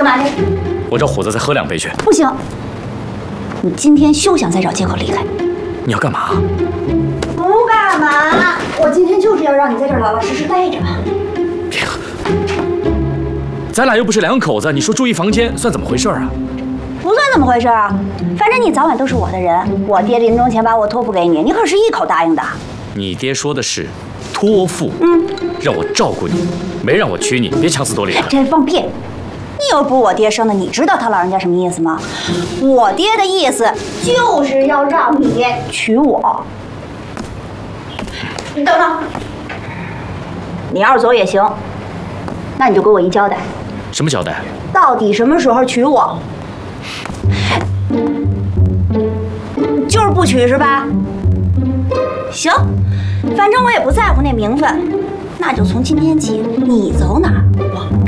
干嘛去？ 我找虎子再喝2杯去。 不行，你今天休想再找借口离开。 你要干嘛？ 不干嘛，我今天就是要让你在这儿老老实实待着。 咱俩又不是2口子，你说住一房间算怎么回事啊？ 不算怎么回事啊，反正你早晚都是我的人。我爹临终前把我托付给你，你可是一口答应的。 你爹说的是托付，让我照顾你，没让我娶你，别强词夺理了。 真放屁！你又不是我爹生的，你知道他老人家什么意思吗？我爹的意思就是要让你娶我。你等等，你要是走也行，那你就给我一交代。 什么交代？ 到底什么时候娶我？就是不娶是吧？行，反正我也不在乎那名分，那就从今天起，你走哪儿我